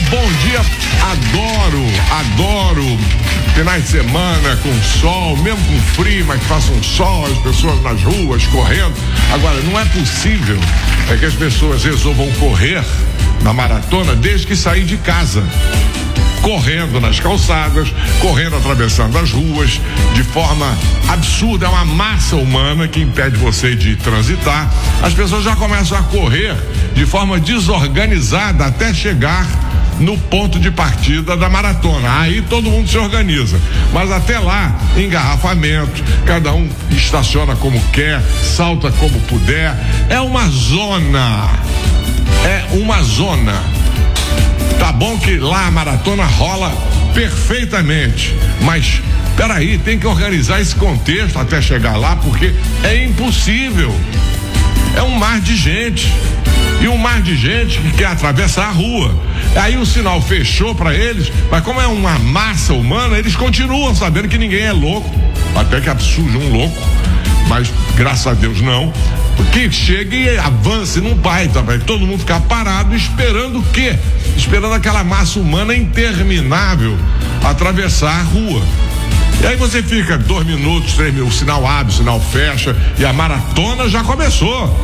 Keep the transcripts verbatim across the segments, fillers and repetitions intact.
bom dia. Adoro, adoro finais de semana com sol, mesmo com frio, mas que faça um sol, as pessoas nas ruas correndo. Agora, não é possível é que as pessoas resolvam correr na maratona desde que sair de casa. Correndo nas calçadas, correndo atravessando as ruas, de forma absurda, é uma massa humana que impede você de transitar. As pessoas já começam a correr de forma desorganizada até chegar no ponto de partida da maratona. Aí todo mundo se organiza, mas até lá, engarrafamento, cada um estaciona como quer, salta como puder. É uma zona, é uma zona. Tá bom que lá a maratona rola perfeitamente, mas peraí, tem que organizar esse contexto até chegar lá, porque é impossível. É um mar de gente, e um mar de gente que quer atravessar a rua. Aí o sinal fechou para eles, mas como é uma massa humana, eles continuam sabendo que ninguém é louco, até que surge um louco, mas graças a Deus não, que chegue e avance, não vai também, todo mundo ficar parado esperando o quê? Esperando aquela massa humana interminável atravessar a rua. E aí você fica dois minutos, três minutos, o sinal abre, o sinal fecha e a maratona já começou.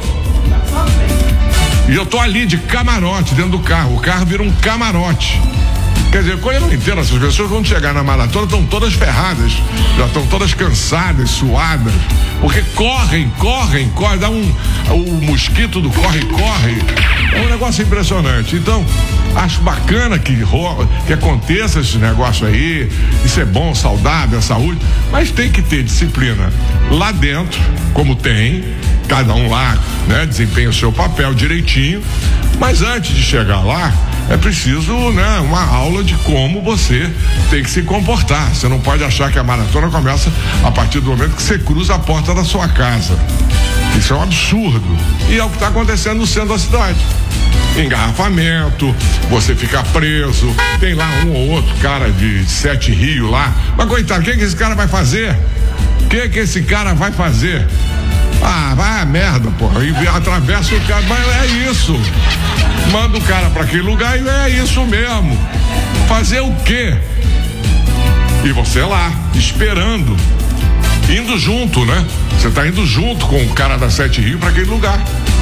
E eu tô ali de camarote dentro do carro, o carro vira um camarote. Quer dizer, eu não entendo, essas pessoas quando chegar na maratona estão todas ferradas, já estão todas cansadas, suadas, porque correm, correm, correm, dá um, o mosquito do corre, corre, é um negócio impressionante. Então, acho bacana que, que aconteça esse negócio aí, isso é bom, saudável, é saúde, mas tem que ter disciplina lá dentro, como tem, cada um lá, né, desempenha o seu papel direitinho, mas antes de chegar lá, é preciso, né, uma aula de como você tem que se comportar. Você não pode achar que a maratona começa a partir do momento que você cruza a porta da sua casa. Isso é um absurdo. E é o que está acontecendo no centro da cidade. Engarrafamento, você fica preso, tem lá um ou outro cara de Sete Rios lá. Mas coitado, o que, que esse cara vai fazer? O que, que esse cara vai fazer? Ah, vai a merda, porra. E atravessa o cara, mas é isso. Manda o cara pra aquele lugar e é isso mesmo. Fazer o quê? E você lá, esperando, indo junto, né? Você tá indo junto com o cara da Sete Rios pra aquele lugar.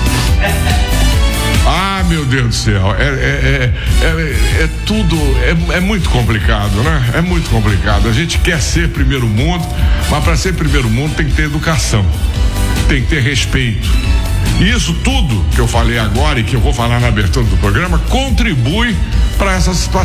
Ah, meu Deus do céu, é, é, é, é, é tudo, é, é muito complicado, né? É muito complicado. A gente quer ser primeiro mundo, mas para ser primeiro mundo tem que ter educação, tem que ter respeito. E isso tudo que eu falei agora e que eu vou falar na abertura do programa contribui para essa situação.